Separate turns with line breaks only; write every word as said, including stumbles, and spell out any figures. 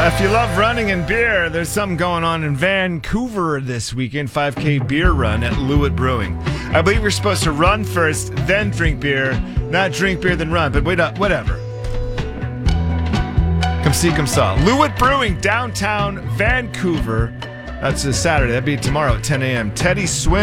If you love running and beer, there's something going on in Vancouver this weekend. five K beer run at Lewitt Brewing. I believe you're supposed to run first, then drink beer. Not drink beer, then run. But wait up, whatever. Come see, come saw. Lewitt Brewing, downtown Vancouver. That's a Saturday. That'd be tomorrow at ten a.m. Teddy Swim.